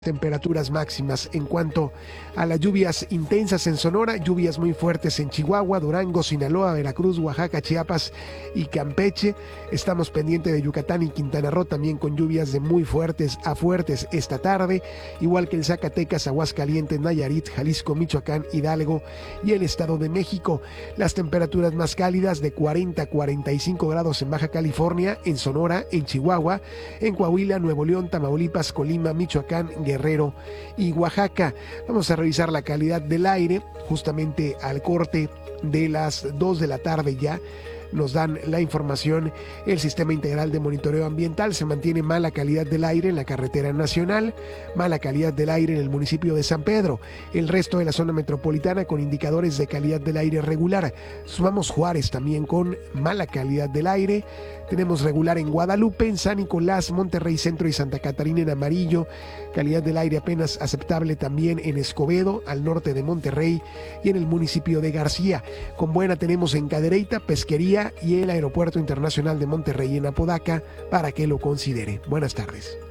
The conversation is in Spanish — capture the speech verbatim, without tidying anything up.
Temperaturas máximas. En cuanto a las lluvias intensas en Sonora, lluvias muy fuertes en Chihuahua, Durango, Sinaloa, Veracruz, Oaxaca, Chiapas y Campeche. Estamos pendientes de Yucatán y Quintana Roo, también con lluvias de muy fuertes a fuertes esta tarde, igual que en Zacatecas, Aguascalientes, Nayarit, Jalisco, Michoacán, Hidalgo y el Estado de México. Las temperaturas más cálidas de cuarenta a cuarenta y cinco grados en Baja California, en Sonora, en Chihuahua, en Coahuila, Nuevo León, Tamaulipas, Colima, Michoacán, Guerrero y Oaxaca. Vamos a revisar la calidad del aire justamente al corte de las dos de la tarde ya. Nos dan la información. El Sistema Integral de Monitoreo Ambiental: se mantiene mala calidad del aire en la carretera nacional, mala calidad del aire en el municipio de San Pedro, el resto de la zona metropolitana con indicadores de calidad del aire regular. Sumamos Juárez también con mala calidad del aire. Tenemos regular en Guadalupe, en San Nicolás, Monterrey Centro y Santa Catarina en amarillo. Calidad del aire apenas aceptable también en Escobedo, al norte de Monterrey, y en el municipio de García. Con buena tenemos en Cadereyta, Pesquería y el Aeropuerto Internacional de Monterrey en Apodaca, para que lo considere. Buenas tardes.